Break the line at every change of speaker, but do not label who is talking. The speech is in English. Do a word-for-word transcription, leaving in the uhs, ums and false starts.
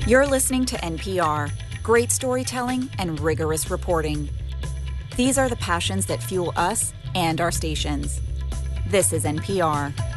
You're listening to N P R, great storytelling and rigorous reporting. These are the passions that fuel us and our stations. This is N P R.